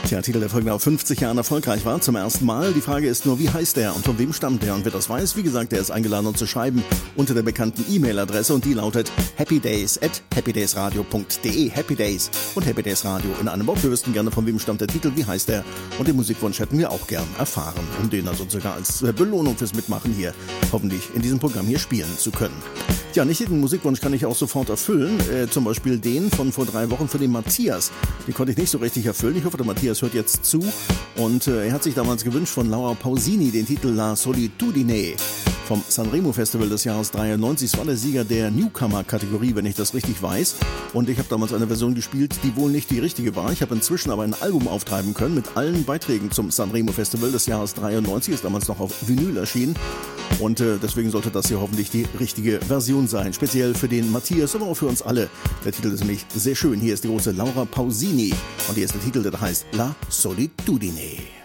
Tja, Titel, der folgende auf 50 Jahren erfolgreich war, zum ersten Mal. Die Frage ist nur, wie heißt der und von wem stammt der? Und wer das weiß, wie gesagt, der ist eingeladen, uns zu schreiben unter der bekannten E-Mail-Adresse und die lautet happydays@happydaysradio.de. Happy Days und Happy Days Radio in einem Wort. Wir wüssten gerne, von wem stammt der Titel, wie heißt der und den Musikwunsch hätten wir auch gern erfahren, um den also sogar als Belohnung fürs Mitmachen hier hoffentlich in diesem Programm hier spielen zu können. Ja, nicht jeden Musikwunsch kann ich auch sofort erfüllen. Zum Beispiel den von vor 3 Wochen für den Matthias. Den konnte ich nicht so richtig erfüllen. Ich hoffe, der Matthias hört jetzt zu. Und er hat sich damals gewünscht von Laura Pausini den Titel La Solitudine vom Sanremo Festival des Jahres 93. Es war der Sieger der Newcomer-Kategorie, wenn ich das richtig weiß. Und ich habe damals eine Version gespielt, die wohl nicht die richtige war. Ich habe inzwischen aber ein Album auftreiben können mit allen Beiträgen zum Sanremo Festival des Jahres 93. Ist damals noch auf Vinyl erschienen. Und deswegen sollte das hier hoffentlich die richtige Version sein. Speziell für den Matthias, aber auch für uns alle. Der Titel ist nämlich sehr schön. Hier ist die große Laura Pausini. Und hier ist der Titel, der heißt La Solitudine.